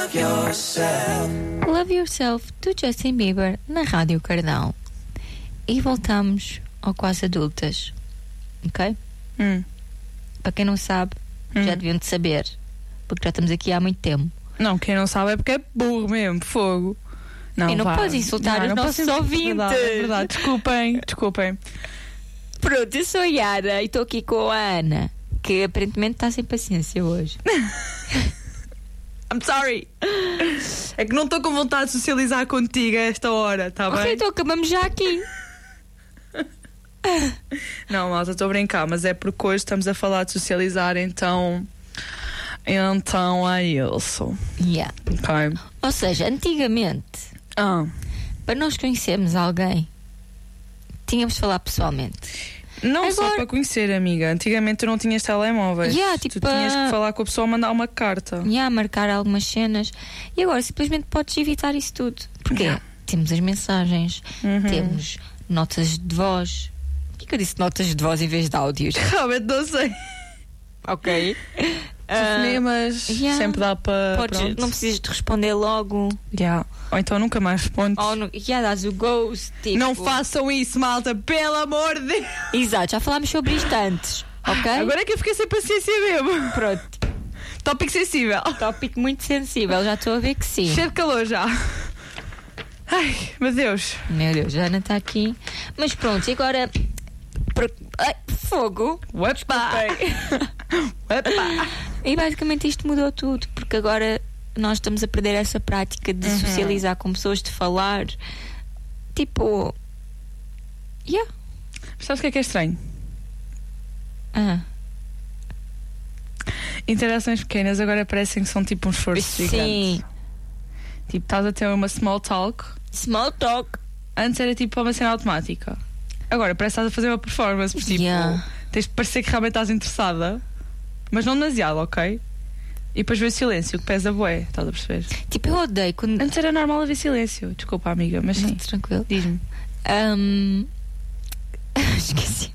Love Yourself do Justin Bieber na Rádio Cardão. E voltamos ao Quase Adultas. Ok? Para quem não sabe, já deviam de saber, porque já estamos aqui há muito tempo. Não, quem não sabe é porque é burro mesmo, fogo. E não podes insultar os nossos ouvintes. É verdade. Desculpem. Pronto, eu sou a Yara e estou aqui com a Ana, que aparentemente está sem paciência hoje. I'm sorry. É que não estou com vontade de socializar contigo a esta hora, tá bem? Ok, então acabamos já aqui. Não, malta, estou a brincar, mas é porque hoje estamos a falar de socializar, então é isso. Yeah. Ok. Ou seja, antigamente, para nós conhecermos alguém, tínhamos de falar pessoalmente. Não agora... só para conhecer, amiga. Antigamente tu não tinhas telemóveis. Tipo, tu tinhas que falar com a pessoa, mandar uma carta. Marcar algumas cenas. E agora simplesmente podes evitar isso tudo. Porque temos as mensagens, temos notas de voz. Por que eu disse notas de voz em vez de áudios? Realmente não sei. Ok. Telefonemas, sempre dá para. Não precisas de responder logo. Ou então nunca mais respondes. Dás o ghost. Tipo... Não façam isso, malta, pelo amor de Deus. Exato, já falámos sobre isto antes. Ok? Agora é que eu fiquei sem paciência mesmo. Pronto. Tópico sensível. Tópico muito sensível, já estou a ver que sim. Cheio de calor já. Ai, meu Deus. Meu Deus, a Ana está aqui. Mas pronto, e agora. Ai, fogo! Uepa. E basicamente isto mudou tudo, porque agora nós estamos a perder essa prática de socializar com pessoas, de falar. Tipo. Sabes o que é estranho? Interações pequenas agora parecem que são tipo um esforço gigante. Tipo, estás a ter uma small talk. Antes era tipo uma cena automática. Agora parece que estás a fazer uma performance, por tipo, tens de parecer que realmente estás interessada, mas não demasiado, ok? E depois vê o silêncio, que pesa bué, estás a perceber? Tipo, eu odeio quando... Antes era normal haver silêncio. Desculpa, amiga, mas sim. Tranquilo. Diz-me. Esqueci.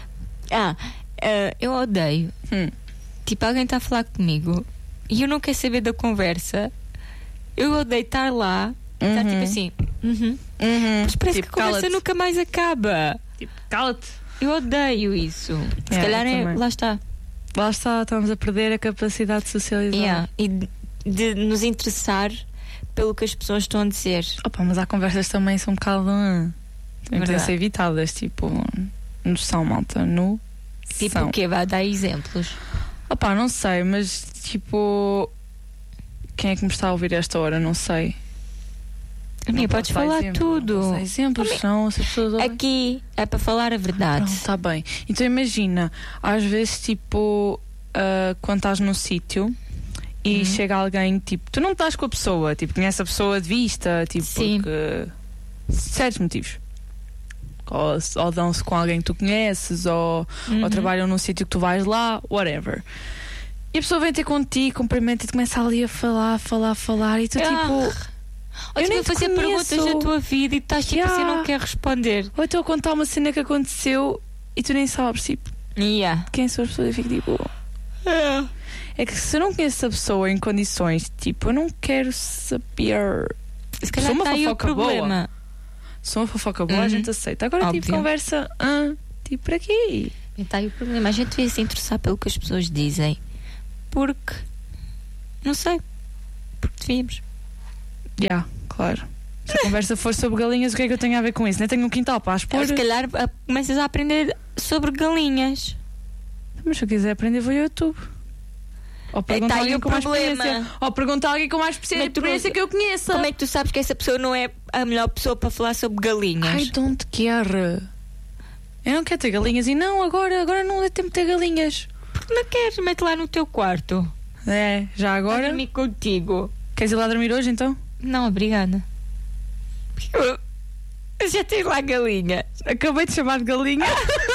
Eu odeio. Tipo, alguém está a falar comigo e eu não quero saber da conversa. Eu odeio estar lá e estar tipo assim. Mas parece tipo, que a conversa nunca mais acaba. Tipo, cala-te. Eu odeio isso. Se calhar lá está. Lá está, estamos a perder a capacidade de socializar. E de nos interessar pelo que as pessoas estão a dizer. Mas há conversas também são um bocado têm ser evitadas, tipo, noção, malta, noção. Tipo o quê? Vai dar exemplos. Não sei, mas tipo, quem é que me está a ouvir esta hora? Não sei. Amiga, podes falar tudo. Exemplos são as pessoas. Aqui é para falar a verdade. Está bem. Então imagina, às vezes tipo, quando estás num sítio e chega alguém, tipo, tu não estás com a pessoa, tipo, conhece a pessoa de vista, tipo, porque certos motivos. Ou dão-se com alguém que tu conheces, ou trabalham num sítio que tu vais lá, whatever. E a pessoa vem ter contigo, cumprimenta e começa ali a falar, e tu tipo. Ou eu nem fazer perguntas da tua vida e tu estás tipo assim, não quer responder. Ou estou a contar uma cena que aconteceu e tu nem sabes, tipo, quem são as pessoas? Eu fico tipo. É que se eu não conheço a pessoa em condições, tipo, eu não quero saber. Se calhar sou uma fofoca boa. Se uma fofoca boa, a gente aceita. Agora, tipo, conversa, tipo, para quê? Está aí o problema. A gente devia se interessar pelo que as pessoas dizem. Porque, não sei, porque devíamos. Claro. Se a conversa for sobre galinhas, o que é que eu tenho a ver com isso? Nem tenho um quintal para expor. Se calhar começas a aprender sobre galinhas. Mas se eu quiser aprender, vou ao YouTube. Ou perguntar alguém com mais experiência. Ou perguntar alguém com mais experiência que eu conheça. Como é que tu sabes que essa pessoa não é a melhor pessoa para falar sobre galinhas? I don't care. Eu não quero ter galinhas. E não, agora não é tempo de ter galinhas. Porque não queres? Mete lá no teu quarto. Já agora. A dormir contigo. Queres ir lá dormir hoje então? Não, obrigada. Eu já tenho lá galinha. Acabei de chamar de galinha.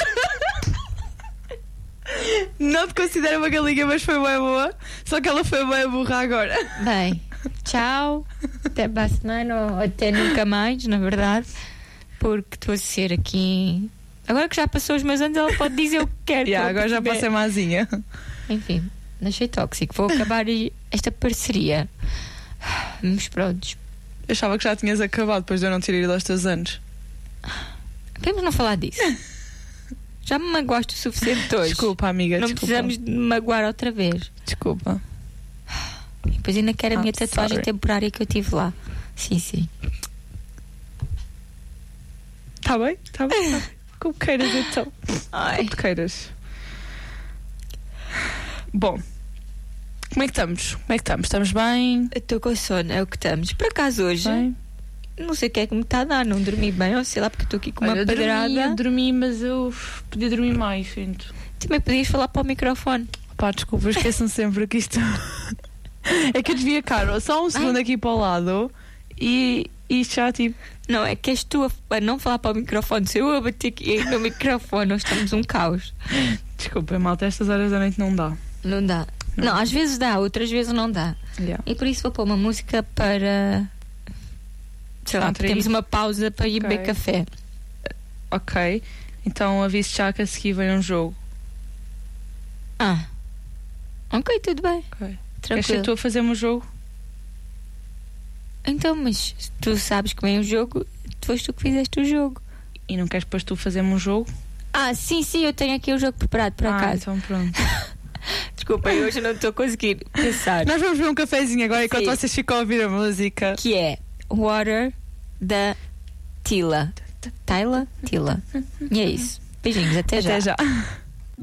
Não te considero uma galinha, mas foi bem boa. Só que ela foi bem burra agora. Bem, tchau. Até para a semana ou até nunca mais, na verdade. Porque estou a ser aqui. Agora que já passou os meus anos, ela pode dizer o que quer. Agora já posso ser mazinha. Enfim, achei tóxico. Vou acabar esta parceria. Vamos prontos. Eu achava que já tinhas acabado depois de eu não ter ido aos teus anos. Vamos não falar disso. Já me magoaste o suficiente hoje. Desculpa, amiga. Não precisamos de me magoar outra vez. Desculpa. E depois ainda quero a minha tatuagem temporária que eu tive lá. Sim. Tá bem. Como queiras então. Como queiras. Bom, como é que estamos? Estamos bem? Eu estou com sono, é o que estamos. Por acaso hoje, não sei o que é que me está a dar, não dormi bem, ou sei lá, porque estou aqui com uma pedrada. Eu dormi, mas eu podia dormir mais, sinto. Também podias falar para o microfone. Pá, desculpa, esqueçam sempre que isto... É que eu devia, Carol, só um segundo aqui para o lado e já tipo... Não, é que és tu a não falar para o microfone. Se eu a bater aqui no microfone, nós estamos um caos. Desculpa, malta, estas horas da noite não dá. Não dá. Não, às vezes dá, outras vezes não dá. Yeah. E por isso vou pôr uma música para... Sei lá, temos uma pausa para ir beber café. Ok. Então aviso já que a seguir vem um jogo. Ok, tudo bem. Okay. Queres ser tu a fazer um jogo? Então, mas tu sabes que vem um jogo, foste tu que fizeste o jogo. E não queres depois tu fazer-me um jogo? Sim, eu tenho aqui o jogo preparado por acaso. Então pronto. Desculpa, eu hoje não estou a conseguir pensar. Nós vamos ver um cafezinho agora enquanto vocês ficam a ouvir a música. Que é Water da Tila. Tila? Tila. E é isso. Beijinhos, até já. Até já.